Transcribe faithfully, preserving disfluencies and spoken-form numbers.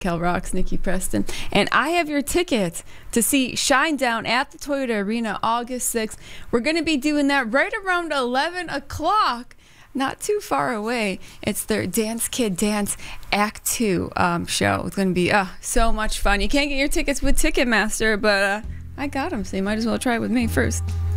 Kel Rocks, Nikki Preston. And I have your ticket to see Shinedown at the Toyota Arena August sixth. We're going to be doing that right around eleven o'clock. Not too far away. It's their Dance Kid Dance Act two um, show. It's going to be uh, so much fun. You can't get your tickets with Ticketmaster, but uh, I got them, so you might as well try it with me first.